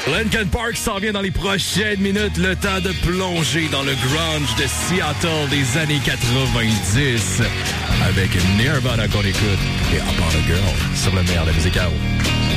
Linkin Park s'en vient dans les prochaines minutes. Le temps de plonger dans le grunge de Seattle des années 90 avec Nirvana qu'on écoute et Upon a Girl sur le meilleur de la musique à eau.